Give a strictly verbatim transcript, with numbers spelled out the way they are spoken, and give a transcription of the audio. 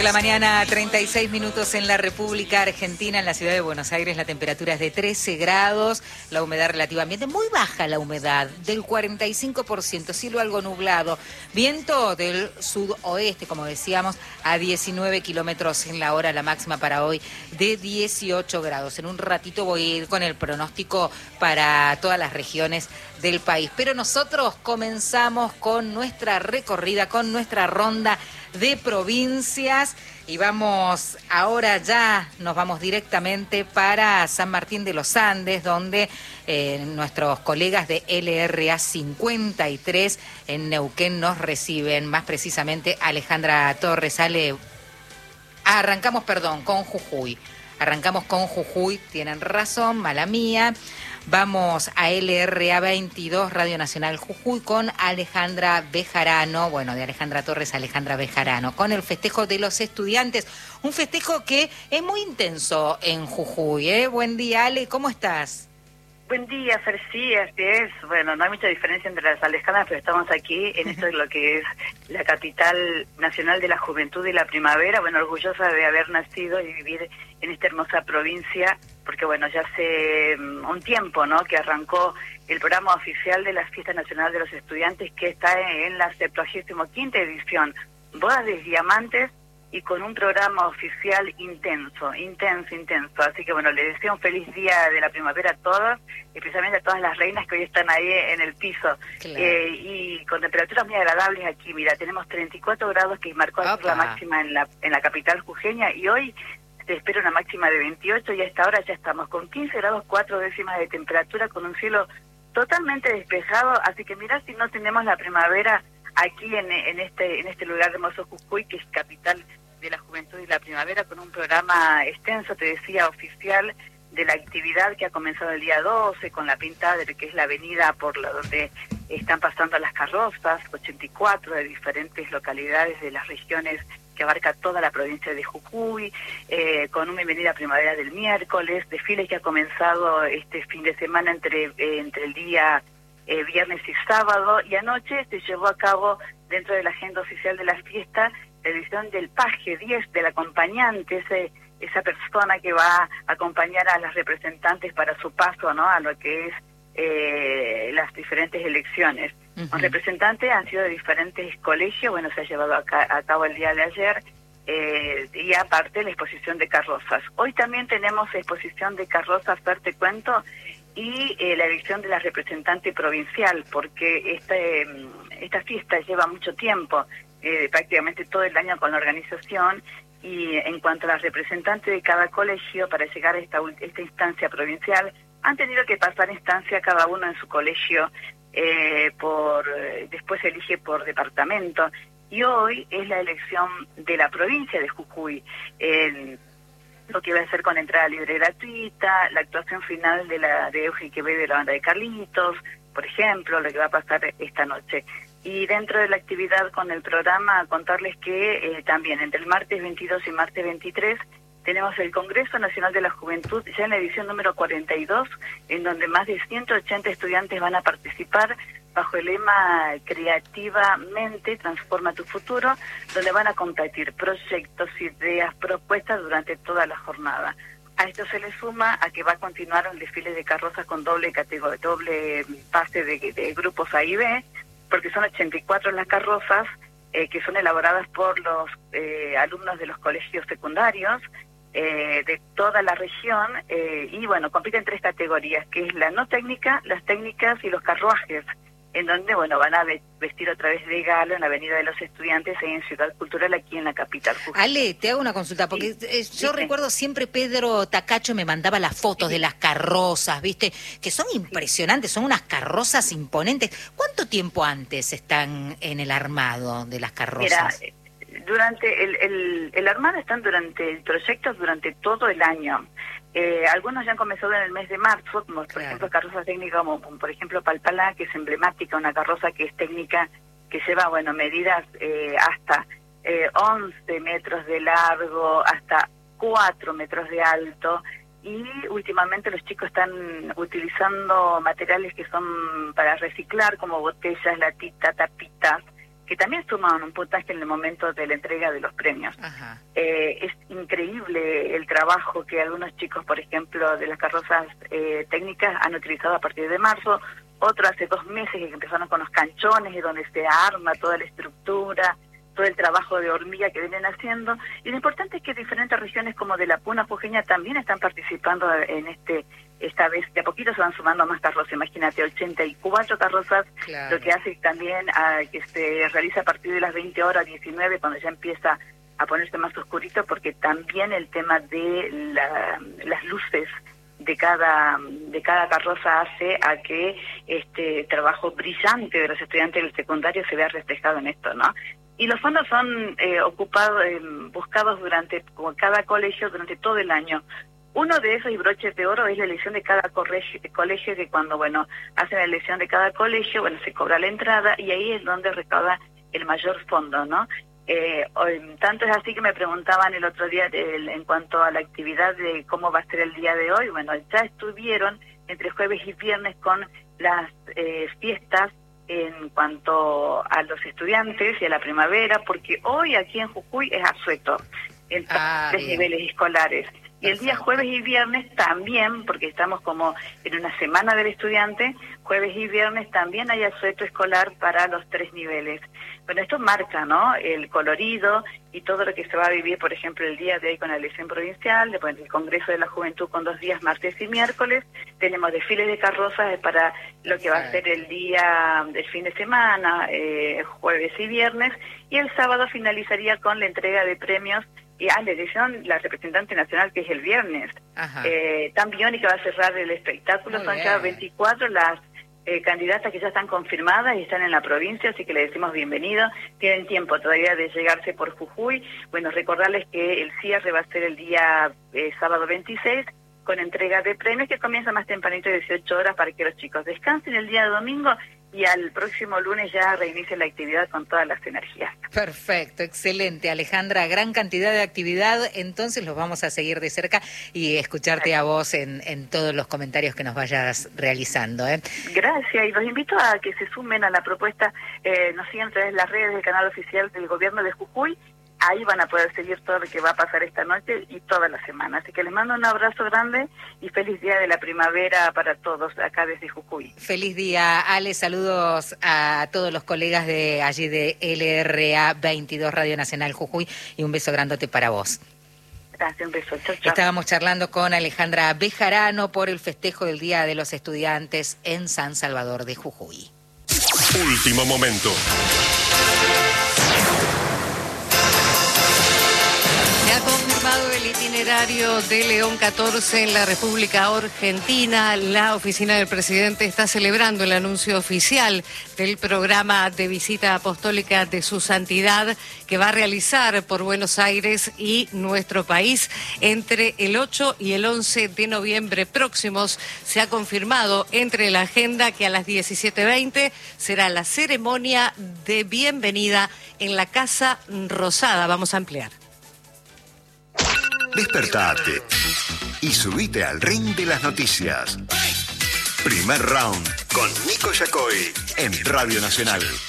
de la mañana, treinta y seis minutos en la República Argentina, en la ciudad de Buenos Aires, la temperatura es de trece grados, la humedad relativamente muy baja, la humedad del cuarenta y cinco por ciento, cielo algo nublado, viento del sudoeste, como decíamos, a diecinueve kilómetros en la hora, la máxima para hoy de dieciocho grados. En un ratito voy a ir con el pronóstico para todas las regiones del país, pero nosotros comenzamos con nuestra recorrida, con nuestra ronda de provincias y vamos ahora ya, nos vamos directamente para San Martín de los Andes, donde eh, nuestros colegas de L R A cincuenta y tres en Neuquén nos reciben, más precisamente Alejandra Torres. Ale, arrancamos, perdón, con Jujuy. Arrancamos con Jujuy, tienen razón, mala mía. Vamos a L R A veintidós, Radio Nacional Jujuy, con Alejandra Bejarano, bueno, de Alejandra Torres a Alejandra Bejarano, con el festejo de los estudiantes, un festejo que es muy intenso en Jujuy, ¿eh? Buen día, Ale, ¿cómo estás? Buen día, Fer, sí, así es. Bueno, no hay mucha diferencia entre las Alejandras, pero estamos aquí en esto de lo que es la capital nacional de la juventud y la primavera. Bueno, orgullosa de haber nacido y vivir en esta hermosa provincia, porque bueno, ya hace um, un tiempo, ¿no?, que arrancó el programa oficial de la Fiesta Nacional de los Estudiantes, que está en la septuagésima quinta edición, Bodas de Diamantes, y con un programa oficial intenso, intenso, intenso. Así que bueno, les deseo un feliz día de la primavera a todos, especialmente a todas las reinas que hoy están ahí en el piso. Claro. Eh, y con temperaturas muy agradables aquí. Mira, tenemos treinta y cuatro grados, que marcó la máxima en la, en la capital jujeña, y hoy se espera una máxima de veintiocho, y a esta hora ya estamos con quince grados, cuatro décimas de temperatura, con un cielo totalmente despejado. Así que mira, si no tenemos la primavera aquí en, en este en este lugar hermoso Jujuy, que es capital de la juventud y la primavera, con un programa extenso, te decía, oficial, de la actividad que ha comenzado el día doce, con la pintada de lo que es la avenida por la donde están pasando las carrozas, ochenta y cuatro de diferentes localidades de las regiones que abarca toda la provincia de Jujuy, eh, con una bienvenida primavera del miércoles, desfile que ha comenzado este fin de semana entre, eh, entre el día eh, viernes y sábado, y anoche se llevó a cabo, dentro de la agenda oficial de la fiesta, la edición del paje diez, del acompañante, ese, esa persona que va a acompañar a las representantes para su paso, ¿no?, a lo que es eh, las diferentes elecciones. Uh-huh. Los representantes han sido de diferentes colegios, bueno, se ha llevado a, ca a cabo el día de ayer, eh, y aparte la exposición de carrozas. Hoy también tenemos exposición de carrozas, Fer, te cuento, y eh, la elección de la representante provincial, porque este, esta fiesta lleva mucho tiempo, Eh, prácticamente todo el año con la organización, y en cuanto a las representantes de cada colegio, para llegar a esta, esta instancia provincial, han tenido que pasar instancia cada uno en su colegio, eh, por después se elige por departamento, y hoy es la elección de la provincia de Jujuy, eh, lo que va a ser con entrada libre y gratuita, la actuación final de la de Euge Quevedo de la banda de Carlitos, por ejemplo, lo que va a pasar esta noche. Y dentro de la actividad con el programa, contarles que eh, también entre el martes veintidós y martes veintitrés tenemos el Congreso Nacional de la Juventud, ya en la edición número cuarenta y dos, en donde más de ciento ochenta estudiantes van a participar bajo el lema Creativamente Transforma tu Futuro, donde van a compartir proyectos, ideas, propuestas durante toda la jornada. A esto se le suma a que va a continuar un desfile de carrozas con doble categoría, doble pase de, de grupos A y B, porque son ochenta y cuatro las carrozas eh, que son elaboradas por los eh, alumnos de los colegios secundarios eh, de toda la región, eh, y bueno, compiten tres categorías, que es la no técnica, las técnicas y los carruajes, en donde bueno van a vestir otra vez de gala en la Avenida de los Estudiantes, en Ciudad Cultural, aquí en la capital. Jujuy. Ale, te hago una consulta, porque sí, yo sí, recuerdo siempre Pedro Tacacho me mandaba las fotos sí. de las carrozas, ¿viste? Que son impresionantes, son unas carrozas imponentes. ¿Cuánto tiempo antes están en el armado de las carrozas? Mira, durante el, el, el armado están durante el proyecto durante todo el año. Eh, algunos ya han comenzado en el mes de marzo, como por claro. ejemplo carrozas técnicas como, como por ejemplo Palpalá, que es emblemática, una carroza que es técnica, que lleva, bueno, medidas eh, hasta eh, once metros de largo, hasta cuatro metros de alto, y últimamente los chicos están utilizando materiales que son para reciclar, como botellas, latitas, tapitas, que también suman un puntaje en el momento de la entrega de los premios. Eh, es increíble el trabajo que algunos chicos, por ejemplo, de las carrozas eh, técnicas han utilizado a partir de marzo, otros hace dos meses que empezaron con los canchones, y donde se arma toda la estructura, todo el trabajo de hormiga que vienen haciendo. Y lo importante es que diferentes regiones como de la Puna Jujeña también están participando en este esta vez. De a poquito se van sumando más carrozas, imagínate, ochenta y cuatro carrozas, claro. Lo que hace también a que se realiza a partir de las veinte horas, diecinueve, cuando ya empieza a ponerse más oscurito, porque también el tema de la, las luces de cada de cada carroza hace a que este trabajo brillante de los estudiantes del secundario se vea reflejado en esto, ¿no? Y los fondos son eh, ocupados, eh, buscados durante como cada colegio durante todo el año. Uno de esos y broches de oro es la elección de cada colegio, colegio que cuando, bueno, hacen la elección de cada colegio, bueno, se cobra la entrada y ahí es donde recauda el mayor fondo, ¿no? Eh, tanto es así que me preguntaban el otro día el, en cuanto a la actividad de cómo va a ser el día de hoy. Bueno, ya estuvieron entre jueves y viernes con las eh, fiestas en cuanto a los estudiantes y a la primavera, porque hoy aquí en Jujuy es asueto en ah, tres bien. niveles escolares. Y el día jueves y viernes también, porque estamos como en una semana del estudiante, jueves y viernes también hay asueto escolar para los tres niveles. Bueno, esto marca, ¿no?, el colorido y todo lo que se va a vivir, por ejemplo, el día de hoy con la elección provincial, después el Congreso de la Juventud con dos días, martes y miércoles. Tenemos desfiles de carrozas para lo que va a ser el día del fin de semana, eh, jueves y viernes, y el sábado finalizaría con la entrega de premios y a la elección, la representante nacional, que es el viernes. Eh, Tan Biónica va a cerrar el espectáculo. Muy Son bien. Ya veinticuatro las eh, candidatas que ya están confirmadas y están en la provincia, así que le decimos bienvenido. Tienen tiempo todavía de llegarse por Jujuy. Bueno, recordarles que el cierre va a ser el día eh, sábado veintiséis, con entrega de premios que comienza más tempranito, dieciocho horas, para que los chicos descansen el día de domingo y al próximo lunes ya reinicie la actividad con todas las energías. Perfecto, excelente, Alejandra, gran cantidad de actividad, entonces los vamos a seguir de cerca y escucharte a vos en, en todos los comentarios que nos vayas realizando, ¿eh? Gracias, y los invito a que se sumen a la propuesta, eh, nos sigan a través de las redes del canal oficial del gobierno de Jujuy. Ahí van a poder seguir todo lo que va a pasar esta noche y toda la semana. Así que les mando un abrazo grande y feliz día de la primavera para todos acá desde Jujuy. Feliz día, Ale. Saludos a todos los colegas de allí de L R A veintidós Radio Nacional Jujuy y un beso grandote para vos. Gracias, un beso. Chau, chau. Estábamos charlando con Alejandra Bejarano por el festejo del Día de los Estudiantes en San Salvador de Jujuy. Último momento. Se ha confirmado el itinerario de León catorce en la República Argentina. La oficina del presidente está celebrando el anuncio oficial del programa de visita apostólica de su santidad que va a realizar por Buenos Aires y nuestro país entre el ocho y el once de noviembre próximos. Se ha confirmado entre la agenda que a las diecisiete veinte será la ceremonia de bienvenida en la Casa Rosada. Vamos a ampliar. Despertate y subite al ring de las noticias. Primer round con Nico Yacoy en Radio Nacional.